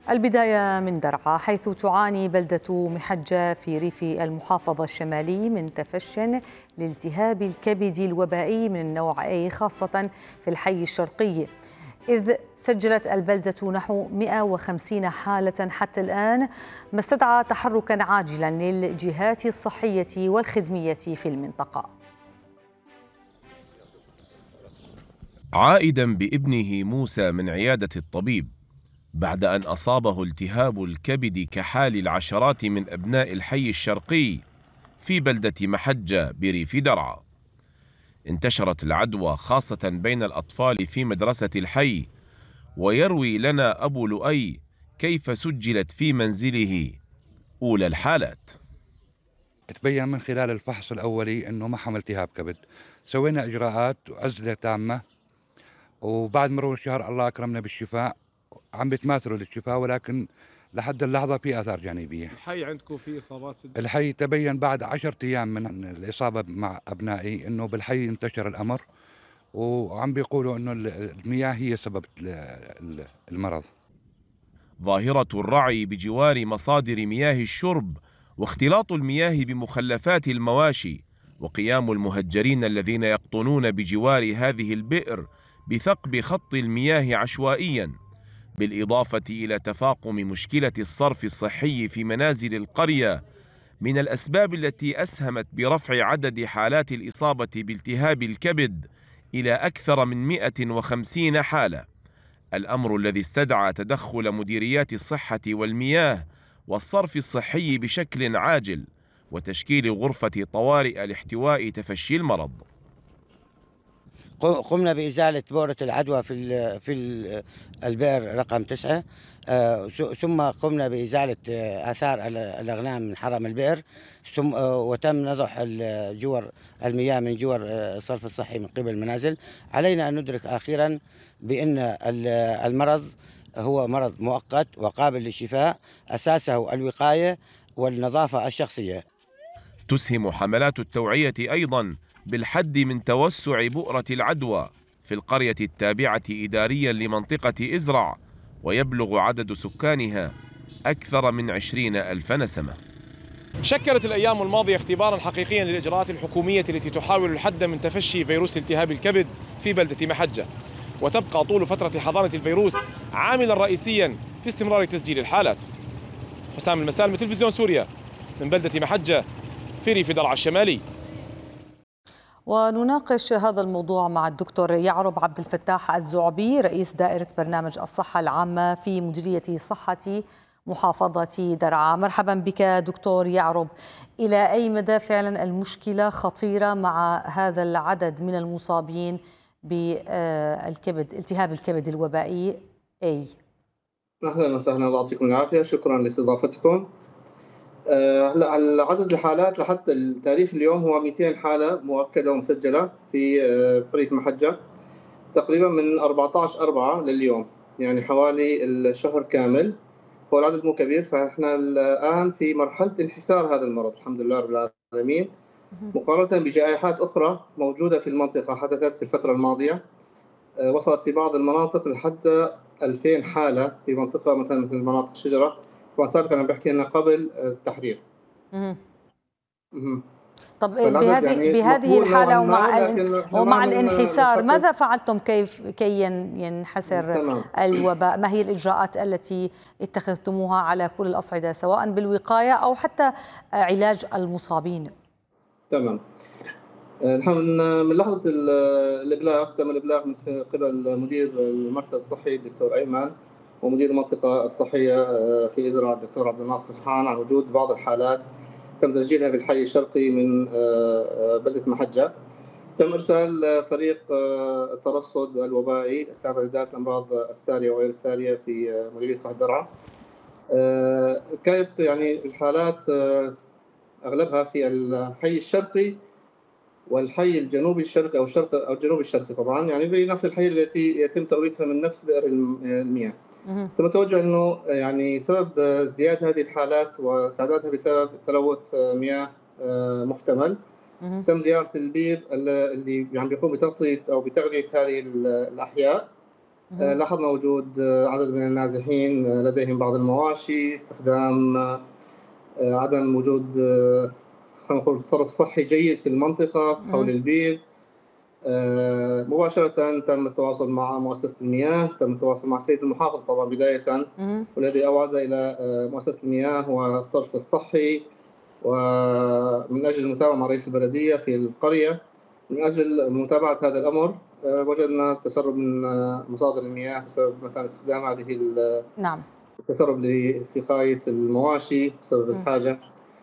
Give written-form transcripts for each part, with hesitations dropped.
البداية من درعا، حيث تعاني بلدة محجة في ريف المحافظة الشمالي من تفشٍ لالتهاب الكبد الوبائي من النوع A، خاصة في الحي الشرقي، إذ سجلت البلدة نحو 150 حالة حتى الآن، ما استدعى تحركا عاجلا للجهات الصحية والخدمية في المنطقة. عائدا بابنه موسى من عيادة الطبيب بعد أن أصابه التهاب الكبد كحال العشرات من أبناء الحي الشرقي في بلدة محجة بريف درعا، انتشرت العدوى خاصة بين الأطفال في مدرسة الحي. ويروي لنا أبو لؤي كيف سجلت في منزله أولى الحالات. تبين من خلال الفحص الأولي أنه ما حمل التهاب كبد. سوينا إجراءات وعزلة تامة، وبعد مرور الشهر الله أكرمنا بالشفاء، عم بيتماثلوا للشفاء، ولكن لحد اللحظة في آثار جانبية. الحي عندكم في إصابات الحي تبين بعد 10 أيام من الإصابة مع أبنائي أنه بالحي انتشر الأمر، وعم بيقولوا أنه المياه هي سبب المرض. ظاهرة الرعي بجوار مصادر مياه الشرب واختلاط المياه بمخلفات المواشي، وقيام المهجرين الذين يقطنون بجوار هذه البئر بثقب خط المياه عشوائيا، بالإضافة إلى تفاقم مشكلة الصرف الصحي في منازل القرية، من الأسباب التي أسهمت برفع عدد حالات الإصابة بالتهاب الكبد إلى أكثر من 150 حالة، الأمر الذي استدعى تدخل مديريات الصحة والمياه والصرف الصحي بشكل عاجل، وتشكيل غرفة طوارئ لاحتواء تفشي المرض. قمنا بإزالة بؤرة العدوى في البئر رقم 9، ثم قمنا بإزالة آثار الأغنام من حرم البئر، ثم وتم نضح جور المياه من جور الصرف الصحي من قبل المنازل. علينا أن ندرك أخيرا بأن المرض هو مرض مؤقت وقابل للشفاء، أساسه الوقاية والنظافة الشخصية. تسهم حملات التوعية أيضا بالحد من توسع بؤرة العدوى في القرية التابعة إداريا لمنطقة إزرع، ويبلغ عدد سكانها أكثر من 20,000 نسمة. شكلت الأيام الماضية اختبارا حقيقيا للإجراءات الحكومية التي تحاول الحد من تفشي فيروس التهاب الكبد في بلدة محجة، وتبقى طول فترة حضانة الفيروس عاملا رئيسيا في استمرار تسجيل الحالات. حسام المسالم، تلفزيون سوريا، من بلدة محجة في ريف درعا الشمالي. ونناقش هذا الموضوع مع الدكتور يعرب عبد الفتاح الزعبي، رئيس دائرة برنامج الصحة العامة في مديرية صحة محافظة درعا. مرحبا بك دكتور يعرب. إلى أي مدى فعلا المشكلة خطيرة مع هذا العدد من المصابين بالكبد، التهاب الكبد الوبائي A؟ أهلا وسهلا، الله يعطيكم العافية، شكرا لاستضافتكم. هلا عدد الحالات لحتى التاريخ اليوم هو 200 حالة مؤكدة ومسجلة في قرية محجة، تقريبا من 14/4 لليوم، يعني حوالي الشهر كامل. هو العدد مو كبير، فإحنا الآن في مرحلة انحسار هذا المرض الحمد لله رب العالمين، مقارنة بجائحات أخرى موجودة في المنطقة حدثت في الفترة الماضية. وصلت في بعض المناطق لحد 2000 حالة في منطقة مثلا في مناطق الشجرة، وسابقا أنا بحكي لنا قبل التحرير. طب فالعدد يعني بهذه مقبول نوعا الحالة ما، لكن احنا ما ومع عم الانحسار، نخفف. ماذا فعلتم كي ينحسر تمام. الوباء؟ ما هي الإجراءات التي اتخذتموها على كل الأصعدة، سواء بالوقاية أو حتى علاج المصابين؟ تمام. نحن من لحظة الإبلاغ، تم الإبلاغ من قبل مدير المركز الصحي الدكتور أيمن، ومدير المنطقة الصحية في إزرع الدكتور عبد الناصر حان، عن وجود بعض الحالات تم تسجيلها بالحي الشرقي من بلدة محجة. تم إرسال فريق الترصد الوبائي التابع لإدارة الأمراض السارية وغير السارية في مديرية صحة درعا. كانت يعني الحالات أغلبها في الحي الشرقي والحي الجنوبي الشرقي أو الشرق أو الجنوبي الشرقي، طبعا يعني بنفس الحي التي يتم ترويجها من نفس بئر المياه. تم توجه أنه يعني سبب ازدياد هذه الحالات وتعدادها بسبب تلوث مياه محتمل. تم زيارة البير اللي يعني بيقوم بتغطية أو بتغذية هذه الأحياء، لاحظنا وجود عدد من النازحين لديهم بعض المواشي، استخدام عدم وجود خلينا نقول تصرف صحي جيد في المنطقة حول البير. مباشرة تم التواصل مع مؤسسة المياه، تم التواصل مع السيد المحافظ طبعا بداية، والذي أوعز إلى مؤسسة المياه والصرف الصحي، ومن أجل المتابعة مع رئيس البلدية في القرية من أجل متابعة هذا الأمر. وجدنا تسرب من مصادر المياه بسبب مثلا استخدام هذه نعم. التسرب لسقاية المواشي بسبب الحاجة.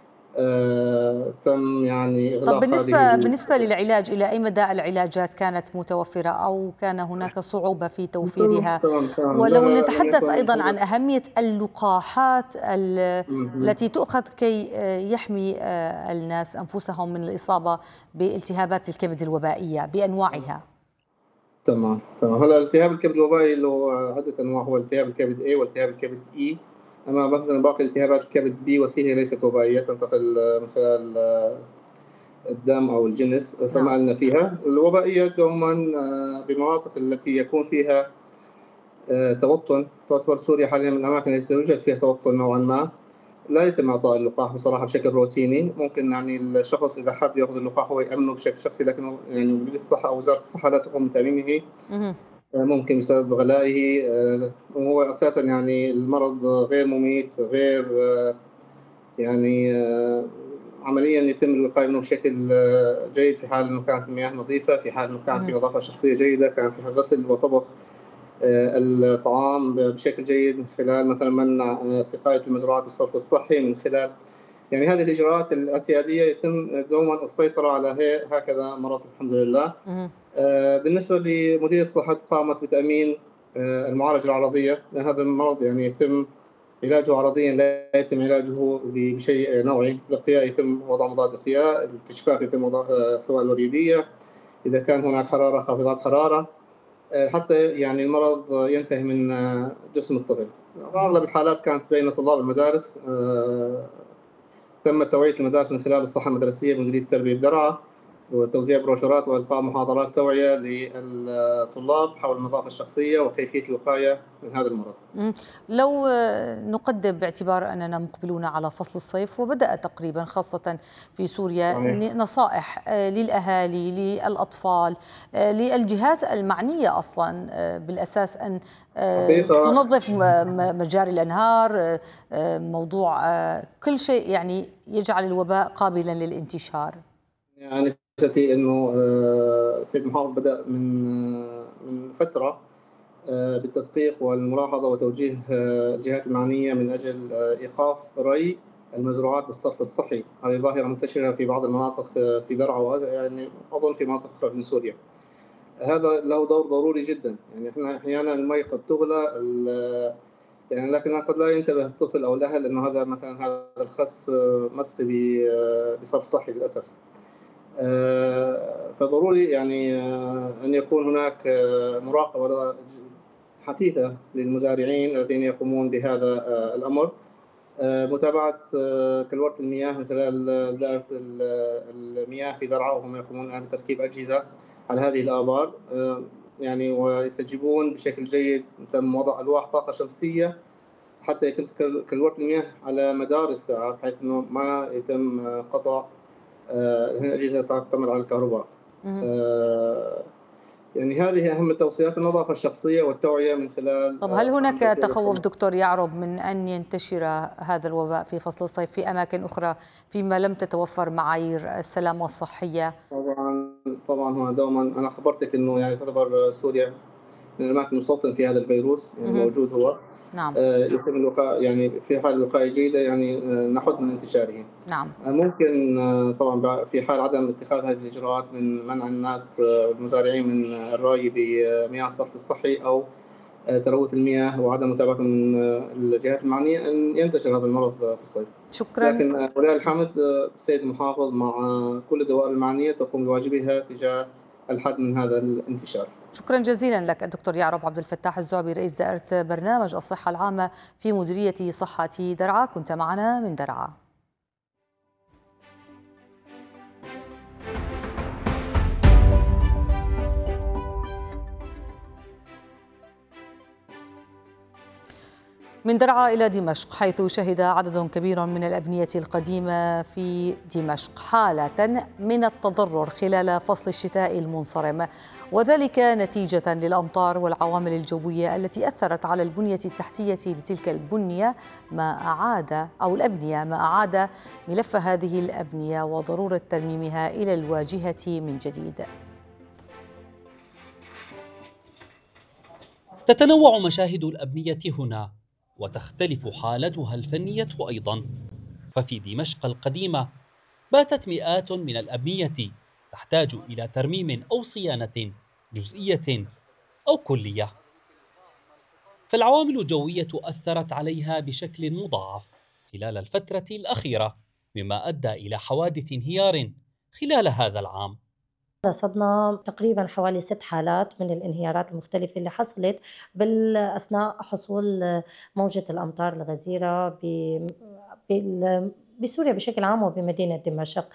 تم يعني طب إغلاق بالنسبة للعلاج، إلى أي مدى العلاجات كانت متوفرة أو كان هناك صعوبة في توفيرها؟ ولو نتحدث أيضا عن أهمية اللقاحات التي تؤخذ كي يحمي الناس أنفسهم من الإصابة بالتهابات الكبد الوبائية بأنواعها. تمام. هلا التهاب الكبد الوبائي له عدة أنواع، هو التهاب الكبد A والتهاب الكبد E. أما مثلا باقي التهابات الكبد B و C هي ليست وبائية، تنتقل من خلال الدم أو الجنس، فما لنا فيها. الوبائية دوما بمناطق التي يكون فيها توطن، تعتبر سوريا حاليا من الأماكن التي يوجد فيها توطن نوعا ما، لا يتم إعطاء اللقاح بصراحة بشكل روتيني. ممكن يعني الشخص إذا حب يأخذ اللقاح هو يأمنه بشكل شخصي، لكنه يعني مديرية الصحة أو وزارة الصحة لا تقوم بتأمينه، ممكن بسبب غلائه. وهو أساسا يعني المرض غير مميت، غير يعني عمليا يتم الوقاية منه بشكل جيد في حال أنه كانت المياه نظيفة، في حال أنه كان في نظافة شخصية جيدة، كان في غسل وطبخ الطعام بشكل جيد، من خلال مثلا منع سقاية المزروعات بالصرف الصحي، من خلال يعني هذه الإجراءات الاعتيادية يتم دوما السيطرة على هكذا مرض الحمد لله. بالنسبة لمديرية الصحة قامت بتأمين المعالجة العرضية، لأن هذا المرض يعني يتم علاجه عرضيا، لا يتم علاجه بشيء نوعي. الوقاية يتم وضع مضاد وقاية، الاستشفاء يتم وضع سواء الوريدية إذا كان هناك حرارة، خافضات حرارة، حتى يعني المرض ينتهي من جسم الطفل. أغلب الحالات كانت بين طلاب المدارس. تم توعية المدارس من خلال الصحة المدرسية بمديرية التربية الدرعا، وتوزيع بروشورات وإلقاء محاضرات توعية للطلاب حول النظافة الشخصية وكيفية الوقاية من هذا المرض. لو نقدم باعتبار أننا مقبلون على فصل الصيف وبدأ تقريبا خاصة في سوريا، نصائح للأهالي، للأطفال، للجهات المعنية أصلا بالأساس أن تنظف مجاري الأنهار، موضوع كل شيء يعني يجعل الوباء قابلا للانتشار. يعني ستي أنه السيد المحافظ بدأ من فترة بالتدقيق والملاحظة وتوجيه الجهات المعنية من أجل إيقاف ري المزروعات بالصرف الصحي. هذه ظاهرة منتشرة في بعض المناطق في درعا، يعني أظن في مناطق أخرى من سوريا. هذا له دور ضروري جدا. يعني احنا أحيانا المي قد تغلى يعني، لكن قد لا ينتبه الطفل أو الأهل أنه هذا مثلا هذا الخس مسقي بصرف صحي للأسف. فضروري يعني أن يكون هناك مراقبة حثيثة للمزارعين الذين يقومون بهذا الأمر، متابعة كلورة المياه من خلال دائرة المياه في درعا، وهم يقومون بتركيب أجهزة على هذه الآبار يعني، ويستجيبون بشكل جيد. تم وضع ألواح طاقة شمسية حتى يتم كلورة المياه على مدار الساعة، بحيث أنه ما يتم قطع الأجهزة تعتمد على الكهرباء. يعني هذه أهم التوصيات، النظافة الشخصية والتوعية من خلال. طب هل هناك تخوف دكتور يعرب من أن ينتشر هذا الوباء في فصل الصيف في أماكن أخرى فيما لم تتوفر معايير السلامة الصحية؟ طبعا هو دوما أنا خبرتك أنه يعني تعتبر سوريا من الأماكن المستوطن في هذا الفيروس، يعني موجود هو. نعم. يتم الوقاية يعني في حال الوقاية جيدة يعني نحد من انتشاره. نعم. ممكن طبعا في حال عدم اتخاذ هذه الإجراءات من منع الناس المزارعين من الري بمياه الصرف الصحي أو تلوث المياه وعدم متابعة من الجهات المعنية، أن ينتشر هذا المرض في الصيف. شكرا. لكن ولله الحمد السيد المحافظ مع كل الدوائر المعنية تقوم بواجبها تجاه الحد من هذا الانتشار. شكرا جزيلا لك الدكتور يعرب عبد الفتاح الزعبي، رئيس دائرة برنامج الصحة العامة في مديرية صحة درعا، كنت معنا من درعا. من درعا إلى دمشق، حيث شهد عدد كبير من الأبنية القديمة في دمشق حالة من التضرر خلال فصل الشتاء المنصرم، وذلك نتيجة للأمطار والعوامل الجوية التي أثرت على البنية التحتية لتلك الأبنية، ما أعاد ملف هذه الأبنية وضرورة ترميمها إلى الواجهة من جديد. تتنوع مشاهد الأبنية هنا وتختلف حالتها الفنية أيضا، ففي دمشق القديمة باتت مئات من الأبنية تحتاج إلى ترميم أو صيانة جزئية أو كلية، فالعوامل الجوية أثرت عليها بشكل مضاعف خلال الفترة الأخيرة، مما أدى إلى حوادث انهيار خلال هذا العام. رصدنا تقريبا حوالي 6 حالات من الانهيارات المختلفة اللي حصلت أثناء حصول موجة الأمطار الغزيرة بسوريا بشكل عام وبمدينة دمشق.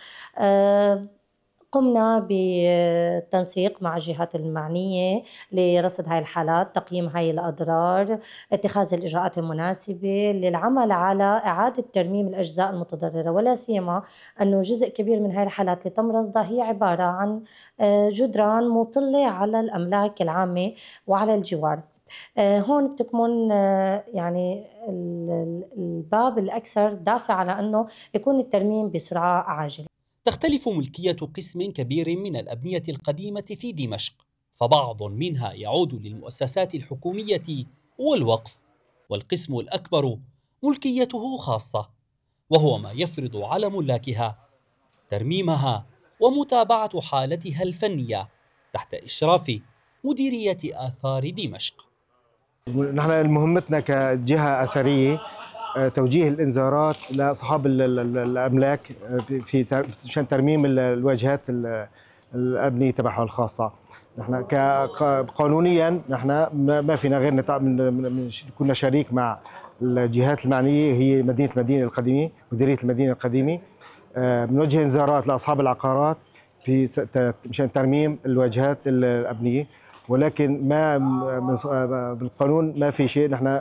قمنا بالتنسيق مع الجهات المعنية لرصد هاي الحالات، تقييم هاي الأضرار، اتخاذ الإجراءات المناسبة للعمل على إعادة ترميم الأجزاء المتضررة، ولا سيما أنه جزء كبير من هاي الحالات اللي تم رصدها هي عبارة عن جدران مطلة على الأملاك العامة وعلى الجوار. هون بتكمن يعني الباب الأكثر دافع على أنه يكون الترميم بسرعة عاجلة. تختلف ملكية قسم كبير من الأبنية القديمة في دمشق، فبعض منها يعود للمؤسسات الحكومية والوقف، والقسم الأكبر ملكيته خاصة، وهو ما يفرض على ملاكها ترميمها ومتابعة حالتها الفنية تحت إشراف مديرية آثار دمشق. نحن مهمتنا كجهة أثرية توجيه الإنذارات لأصحاب الأملاك في مشان ترميم الواجهات الأبنية تبعها الخاصة. نحن قانونيا نحن ما فينا غير كنا شريك مع الجهات المعنية، هي مدينة القديمة، مديرية المدينة القديمة، بنوجه إنذارات لأصحاب العقارات مشان ترميم الواجهات الأبنية، ولكن ما بالقانون ما في شيء نحن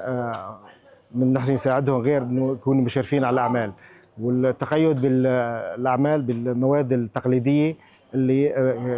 نحن نساعدهم غير انه يكونوا مشرفين على الاعمال، والتقيد بالاعمال بالمواد التقليديه اللي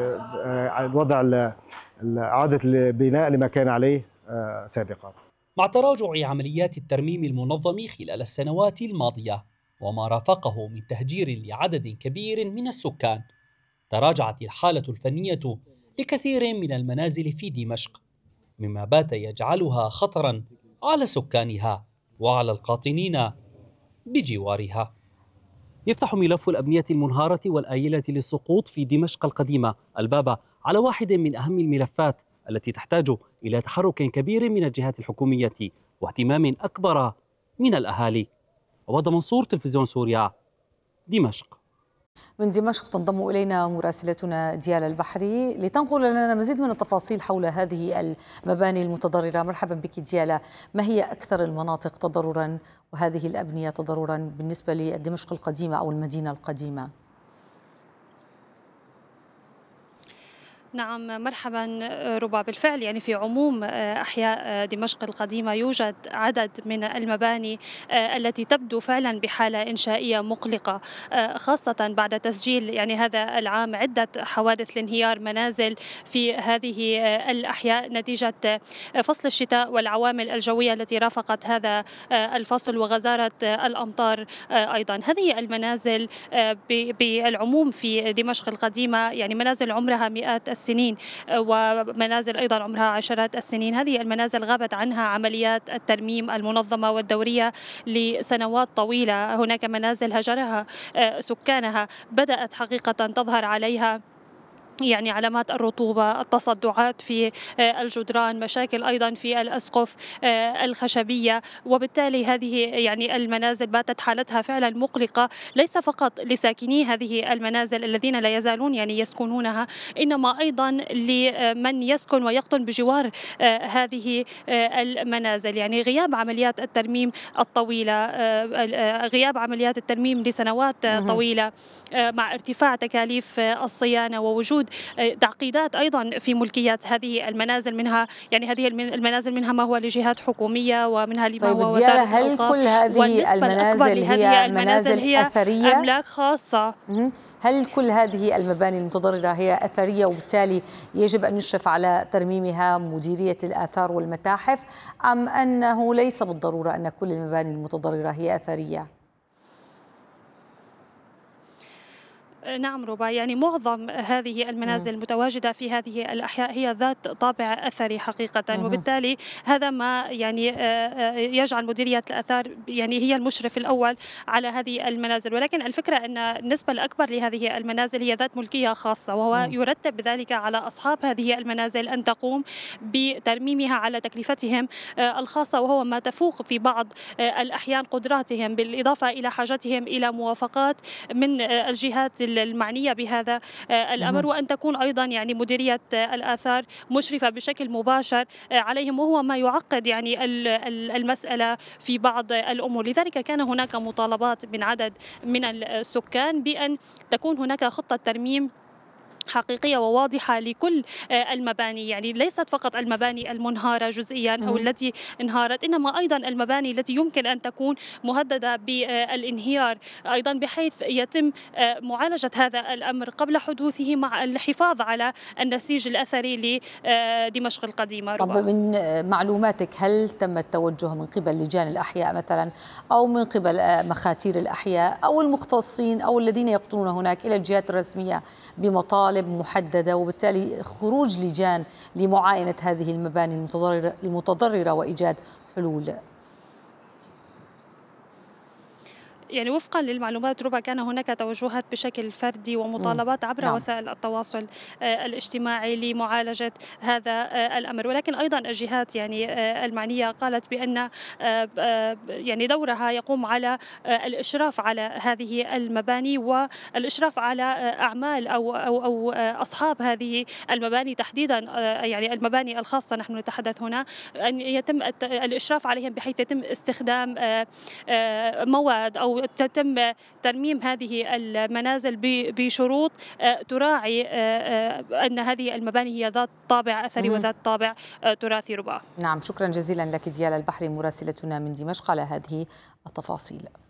وضع اعاده البناء لما كان عليه سابقا. مع تراجع عمليات الترميم المنظم خلال السنوات الماضيه وما رافقه من تهجير لعدد كبير من السكان، تراجعت الحاله الفنيه لكثير من المنازل في دمشق، مما بات يجعلها خطرا على سكانها وعلى القاطنين بجوارها. يفتح ملف الأبنية المنهارة والآيلة للسقوط في دمشق القديمة الباب على واحد من أهم الملفات التي تحتاج إلى تحرك كبير من الجهات الحكومية واهتمام أكبر من الأهالي. عواد منصور، تلفزيون سوريا، دمشق. من دمشق تنضم إلينا مراسلتنا ديالا البحري لتنقل لنا مزيد من التفاصيل حول هذه المباني المتضررة. مرحبا بك ديالا، ما هي أكثر المناطق تضررا وهذه الأبنية تضررا بالنسبة لدمشق القديمة أو المدينة القديمة؟ نعم مرحبا ربا، بالفعل يعني في عموم أحياء دمشق القديمة يوجد عدد من المباني التي تبدو فعلا بحالة إنشائية مقلقة، خاصة بعد تسجيل يعني هذا العام عدة حوادث لانهيار منازل في هذه الأحياء نتيجة فصل الشتاء والعوامل الجوية التي رافقت هذا الفصل وغزارة الأمطار. أيضا هذه المنازل بالعموم في دمشق القديمة يعني منازل عمرها مئات السنين ومنازل أيضا عمرها عشرات السنين. هذه المنازل غابت عنها عمليات الترميم المنظمة والدورية لسنوات طويلة. هناك منازل هجرها سكانها، بدأت حقيقة تظهر عليها يعني علامات الرطوبة، التصدعات في الجدران، مشاكل أيضا في الأسقف الخشبية، وبالتالي هذه يعني المنازل باتت حالتها فعلا مقلقة، ليس فقط لساكني هذه المنازل الذين لا يزالون يعني يسكنونها، إنما أيضا لمن يسكن ويقطن بجوار هذه المنازل. يعني غياب عمليات الترميم الطويلة، غياب عمليات الترميم لسنوات طويلة، مع ارتفاع تكاليف الصيانة ووجود وجود تعقيدات أيضا في ملكيات هذه المنازل، منها يعني هذه المنازل منها ما هو لجهات حكومية ومنها لما طيب هو وزارة هل الأوقاف، كل هذه المنازل هي منازل أثرية؟ أملاك خاصة. هل كل هذه المباني المتضررة هي أثرية وبالتالي يجب أن يشرف على ترميمها مديرية الآثار والمتاحف، أم أنه ليس بالضرورة أن كل المباني المتضررة هي أثرية؟ نعم ربا، يعني معظم هذه المنازل المتواجدة في هذه الأحياء هي ذات طابع أثري حقيقة، وبالتالي هذا ما يعني يجعل مديرية الآثار يعني هي المشرف الأول على هذه المنازل. ولكن الفكرة أن النسبة الأكبر لهذه المنازل هي ذات ملكية خاصة، وهو يرتب بذلك على أصحاب هذه المنازل أن تقوم بترميمها على تكلفتهم الخاصة، وهو ما تفوق في بعض الأحيان قدراتهم، بالإضافة إلى حاجتهم إلى موافقات من الجهات المعنية بهذا الأمر، وأن تكون أيضا يعني مديرية الآثار مشرفة بشكل مباشر عليهم، وهو ما يعقد يعني المسألة في بعض الأمور. لذلك كان هناك مطالبات من عدد من السكان بأن تكون هناك خطة ترميم حقيقية وواضحة لكل المباني، يعني ليست فقط المباني المنهارة جزئيا أو التي انهارت، إنما أيضا المباني التي يمكن أن تكون مهددة بالانهيار أيضا، بحيث يتم معالجة هذا الأمر قبل حدوثه مع الحفاظ على النسيج الأثري لدمشق القديمة. طب من معلوماتك، هل تم التوجه من قبل لجان الأحياء مثلا أو من قبل مخاتير الأحياء أو المختصين أو الذين يقطنون هناك إلى الجهات الرسمية بمطالب محددة، وبالتالي خروج لجان لمعاينة هذه المباني المتضررة وإيجاد حلول؟ يعني وفقا للمعلومات ربما كان هناك توجهات بشكل فردي ومطالبات عبر وسائل التواصل الاجتماعي لمعالجة هذا الأمر، ولكن أيضا الجهات يعني المعنية قالت بأن يعني دورها يقوم على الإشراف على هذه المباني والإشراف على أعمال أو أصحاب هذه المباني تحديدا، يعني المباني الخاصة نحن نتحدث هنا، أن يتم الإشراف عليهم بحيث يتم استخدام مواد أو تتم ترميم هذه المنازل بشروط تراعي أن هذه المباني هي ذات طابع أثري وذات طابع تراثي. ربا. نعم، شكرا جزيلا لك ديال البحري مراسلتنا من دمشق على هذه التفاصيل.